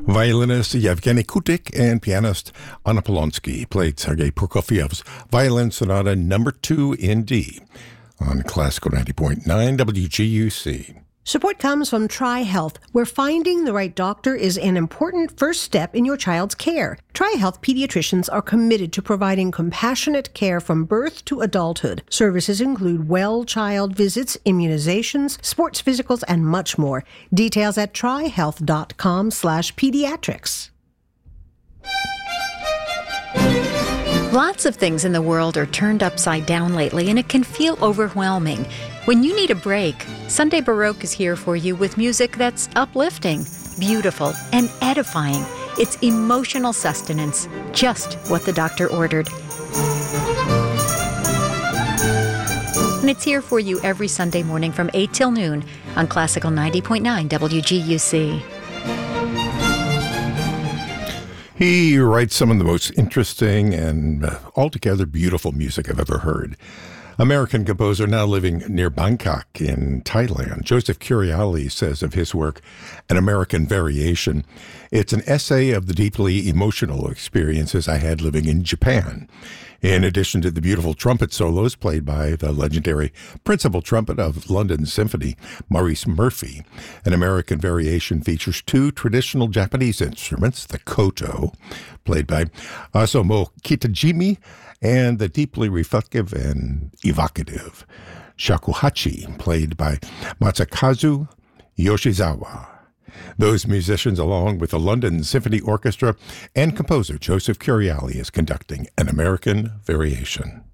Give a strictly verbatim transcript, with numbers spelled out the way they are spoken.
Violinist Yevgeny Kutik and pianist Anna Polonsky played Sergei Prokofiev's Violin Sonata Number two in D on Classical ninety point nine W G U C. Support comes from TriHealth, where finding the right doctor is an important first step in your child's care. TriHealth pediatricians are committed to providing compassionate care from birth to adulthood. Services include well child visits, immunizations, sports physicals, and much more. Details at trihealth.com slash pediatrics. Lots of things in the world are turned upside down lately, and it can feel overwhelming. When you need a break, Sunday Baroque is here for you with music that's uplifting, beautiful, and edifying. It's emotional sustenance, just what the doctor ordered. And it's here for you every Sunday morning from eight till noon on Classical ninety point nine W G U C. He writes some of the most interesting and uh, altogether beautiful music I've ever heard. American composer now living near Bangkok in Thailand, Joseph Curiali says of his work, An American Variation, it's an essay of the deeply emotional experiences I had living in Japan. In addition to the beautiful trumpet solos played by the legendary principal trumpet of London Symphony, Maurice Murphy, An American Variation features two traditional Japanese instruments, the koto, played by Osamu Kitajimi, and the deeply reflective and evocative shakuhachi, played by Masakazu Yoshizawa. Those musicians, along with the London Symphony Orchestra and composer Joseph Curiali, is conducting An American Variation.